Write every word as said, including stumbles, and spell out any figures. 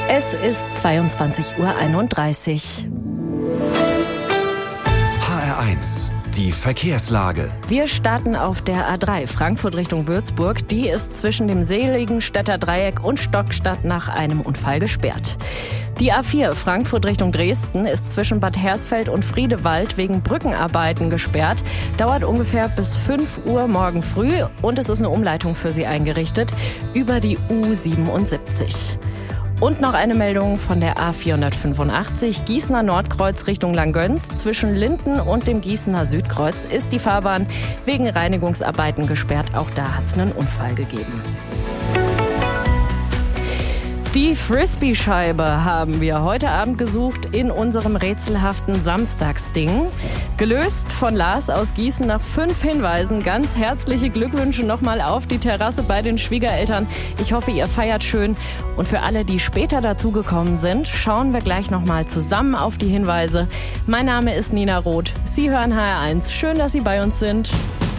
Es ist zweiundzwanzig Uhr einunddreißig. H R eins, die Verkehrslage. Wir starten auf der A drei Frankfurt Richtung Würzburg. Die ist zwischen dem Seligenstädter Dreieck und Stockstadt nach einem Unfall gesperrt. Die A vier Frankfurt Richtung Dresden ist zwischen Bad Hersfeld und Friedewald wegen Brückenarbeiten gesperrt. Dauert ungefähr bis fünf Uhr morgen früh und es ist eine Umleitung für Sie eingerichtet über die U siebenundsiebzig. Und noch eine Meldung von der A vierhundertfünfundachtzig Gießener Nordkreuz Richtung Langgöns. Zwischen Linden und dem Gießener Südkreuz ist die Fahrbahn wegen Reinigungsarbeiten gesperrt. Auch da hat es einen Unfall gegeben. Die Frisbee-Scheibe haben wir heute Abend gesucht in unserem rätselhaften Samstagsding. Gelöst von Lars aus Gießen nach fünf Hinweisen. Ganz herzliche Glückwünsche nochmal auf die Terrasse bei den Schwiegereltern. Ich hoffe, ihr feiert schön. Und für alle, die später dazugekommen sind, schauen wir gleich nochmal zusammen auf die Hinweise. Mein Name ist Nina Roth. Sie hören H R eins. Schön, dass Sie bei uns sind.